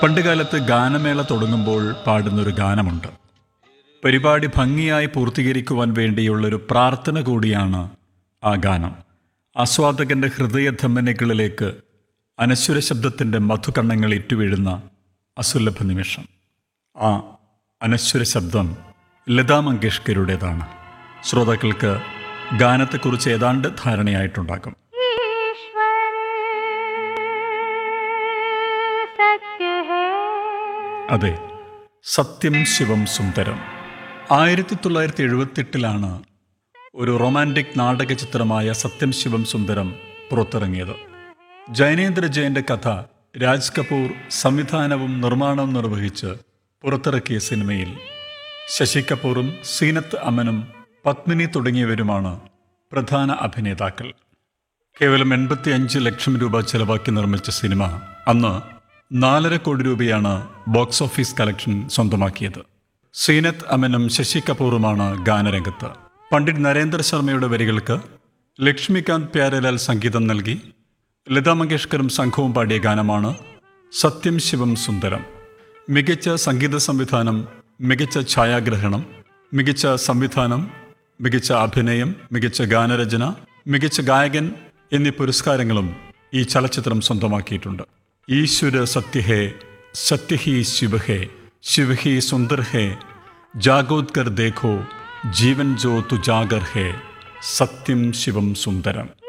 പണ്ടുകാലത്ത് ഗാനമേള തുടങ്ങുമ്പോൾ പാടുന്നൊരു ഗാനമുണ്ട്. പരിപാടി ഭംഗിയായി പൂർത്തീകരിക്കുവാൻ വേണ്ടിയുള്ളൊരു പ്രാർത്ഥന കൂടിയാണ് ആ ഗാനം. ആസ്വാദകന്റെ ഹൃദയധമനികളിലേക്ക് അനശ്വര ശബ്ദത്തിൻ്റെ മധുകണ്ണങ്ങൾ ഇറ്റുവീഴുന്ന അസുലഭ നിമിഷം. ആ അനശ്വര ശബ്ദം ലതാ മങ്കേഷ്കറുടേതാണ്. ശ്രോതാക്കൾക്ക് ഗാനത്തെക്കുറിച്ച് ഏതാണ്ട് ധാരണയായിട്ടുണ്ടാകും. അതെ, സത്യം ശിവം സുന്ദരം. 1978 ഒരു റൊമാൻറ്റിക് നാടക ചിത്രമായ സത്യം ശിവം സുന്ദരം പുറത്തിറങ്ങിയത്. ജൈനേന്ദ്ര ജയന്റെ കഥ രാജ് കപൂർ സംവിധാനവും നിർമ്മാണവും നിർവഹിച്ച് പുറത്തിറക്കിയ സിനിമയിൽ ശശി കപൂറും സീനത്ത് അമനും പത്മിനി തുടങ്ങിയവരുമാണ് പ്രധാന അഭിനേതാക്കൾ. കേവലം 85 ലക്ഷം രൂപ ചെലവാക്കി നിർമ്മിച്ച സിനിമ അന്ന് 4.5 കോടി രൂപയാണ് ബോക്സ് ഓഫീസ് കളക്ഷൻ സ്വന്തമാക്കിയത്. സീനത്ത് അമനും ശശി കപൂറുമാണ് ഗാനരംഗത്ത്. പണ്ഡിറ്റ് നരേന്ദ്ര ശർമ്മയുടെ വരികൾക്ക് ലക്ഷ്മികാന്ത് പ്യാരലാൽ സംഗീതം നൽകി ലതാ മങ്കേഷ്കറും സംഘവും പാടിയ ഗാനമാണ് സത്യം ശിവം സുന്ദരം. മികച്ച സംഗീത സംവിധാനം, മികച്ച ഛായാഗ്രഹണം, മികച്ച സംവിധാനം, മികച്ച അഭിനയം, മികച്ച ഗാനരചന, മികച്ച ഗായകൻ എന്നീ പുരസ്കാരങ്ങളും ഈ ചലച്ചിത്രം സ്വന്തമാക്കിയിട്ടുണ്ട്. ഈശ്വര സത്യ ഹേ, സത്യ he Shiva hey, Shiva he Sundar ഹേ, ജാഗോത് കർ ദേഖോ, ജീവൻ ജോ തുജാഗർ ഹേ, സത്യം ശിവം സുന്ദരം.